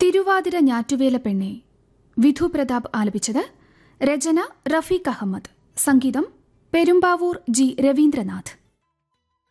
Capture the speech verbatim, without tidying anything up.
തിരുവാതിര ഞാറ്റുവേല പെണ്ണെ വിധു പ്രതാപ് ആലപിച്ചത്. രചന റഫീഖ് അഹമ്മദ്. സംഗീതം പെരുമ്പാവൂർ ജി രവീന്ദ്രനാഥ്.